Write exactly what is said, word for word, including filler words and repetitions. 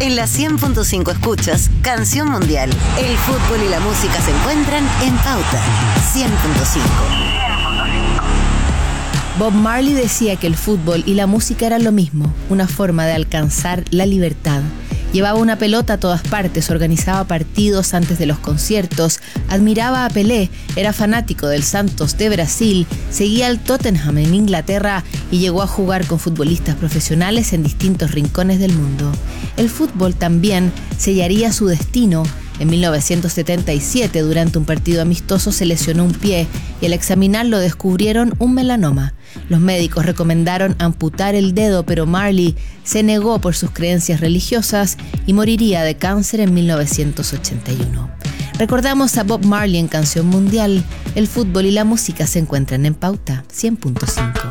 En la cien punto cinco escuchas Canción Mundial. El fútbol y la música se encuentran en Pauta cien punto cinco. Bob Marley decía que el fútbol y la música eran lo mismo, una forma de alcanzar la libertad. Llevaba una pelota a todas partes, organizaba partidos antes de los conciertos, admiraba a Pelé, era fanático del Santos de Brasil, seguía al Tottenham en Inglaterra y llegó a jugar con futbolistas profesionales en distintos rincones del mundo. El fútbol también sellaría su destino. En mil novecientos setenta y siete, durante un partido amistoso, se lesionó un pie y al examinarlo descubrieron un melanoma. Los médicos recomendaron amputar el dedo, pero Marley se negó por sus creencias religiosas y moriría de cáncer en mil novecientos ochenta y uno. Recordamos a Bob Marley en Canción Mundial. El fútbol y la música se encuentran en Pauta cien punto cinco.